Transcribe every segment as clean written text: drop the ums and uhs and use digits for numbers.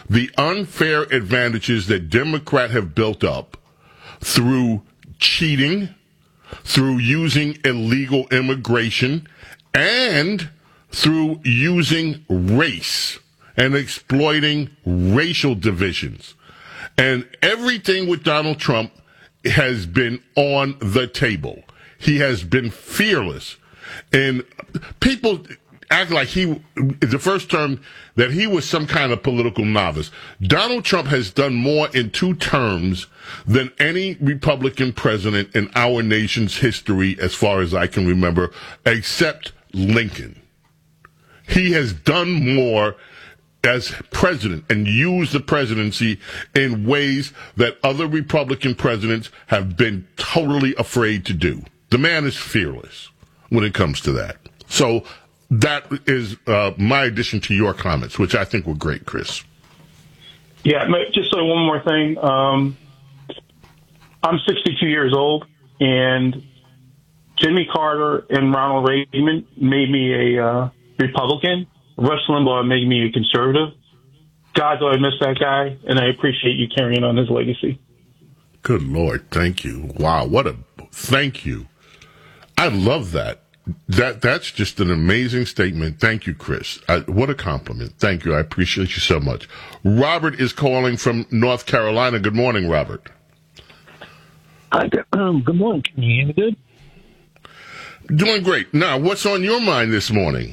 the unfair advantages that Democrats have built up through cheating, through using illegal immigration, and through using race and exploiting racial divisions. And everything with Donald Trump has been on the table. He has been fearless. And people act like the first term, that he was some kind of political novice. Donald Trump has done more in 2 terms than any Republican president in our nation's history, as far as I can remember, except Lincoln. He has done more as president and used the presidency in ways that other Republican presidents have been totally afraid to do. The man is fearless when it comes to that. So that is my addition to your comments, which I think were great, Chris. Yeah, just one more thing. I'm 62 years old, and Jimmy Carter and Ronald Reagan made me a Republican. Rush Limbaugh made me a conservative. God, do I miss that guy, and I appreciate you carrying on his legacy. Good Lord, thank you. Wow, thank you. I love that. That's just an amazing statement. Thank you, Chris. What a compliment. Thank you. I appreciate you so much. Robert is calling from North Carolina. Good morning, Robert. Good morning. Can you hear me good? Doing great. Now, what's on your mind this morning?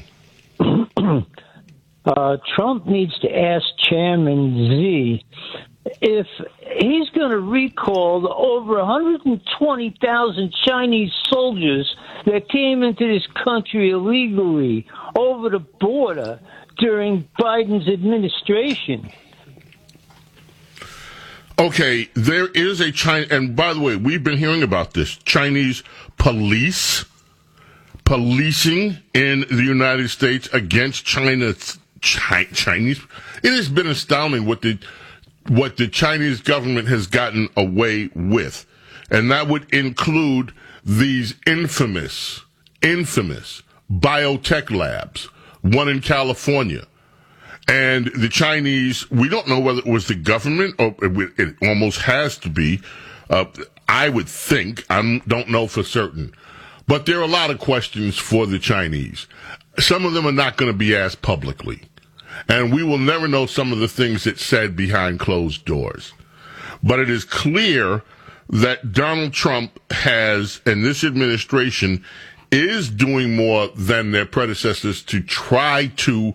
Trump needs to ask Chairman Z if he's going to recall the over 120,000 Chinese soldiers that came into this country illegally over the border during Biden's administration. Okay, there is a China, and by the way, we've been hearing about this, Chinese policing in the United States against Chinese. It has been astounding what the Chinese government has gotten away with. And that would include these infamous biotech labs, one in California. And the Chinese, we don't know whether it was the government, or it almost has to be. I would think, I don't know for certain. But there are a lot of questions for the Chinese. Some of them are not going to be asked publicly. And we will never know some of the things that's said behind closed doors. But it is clear that Donald Trump has, and this administration, is doing more than their predecessors to try to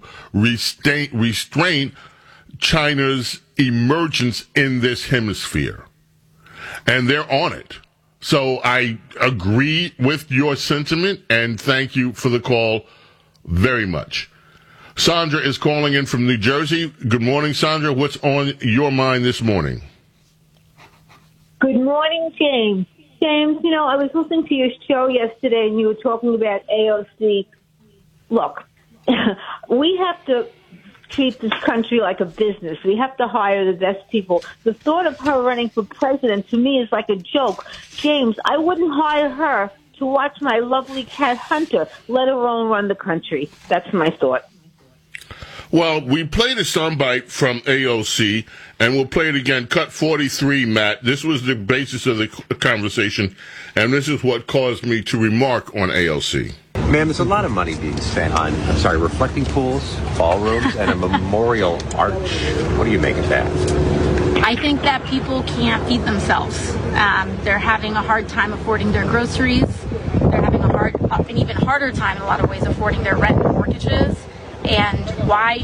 restrain China's emergence in this hemisphere. And they're on it. So I agree with your sentiment, and thank you for the call very much. Sandra is calling in from New Jersey. Good morning, Sandra. What's on your mind this morning? Good morning, James. James, I was listening to your show yesterday, and you were talking about AOC. Look, we have to treat this country like a business. We have to hire the best people. The thought of her running for president, to me, is like a joke. James, I wouldn't hire her to watch my lovely cat Hunter, let alone run the country. That's my thought. Well, we played a soundbite from AOC, and we'll play it again. Cut 43, Matt. This was the basis of the conversation, and this is what caused me to remark on AOC. Ma'am, there's a lot of money being spent on, reflecting pools, ballrooms, and a memorial arch. What do you make of that? I think that people can't feed themselves. They're having a hard time affording their groceries. They're having an even harder time in a lot of ways affording their rent and mortgages. And why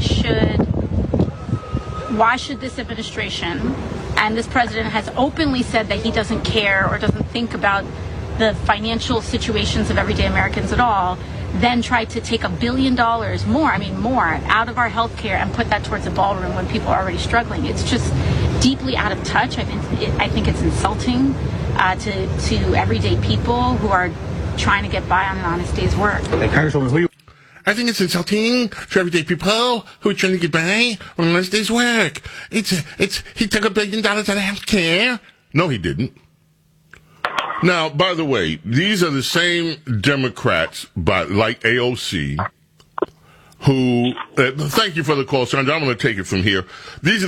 should this administration, and this president has openly said that he doesn't care or doesn't think about the financial situations of everyday Americans at all, then try to take $1 billion more out of our health care and put that towards a ballroom when people are already struggling. It's just deeply out of touch. I think it's insulting to everyday people who are trying to get by on an honest day's work. Hey, Congresswoman, I think it's insulting to everyday people who are trying to get by on a nice day's work. He took $1 billion out of health care. No, he didn't. Now, by the way, these are the same Democrats, like AOC, who, thank you for the call, Sandra. I'm going to take it from here. These are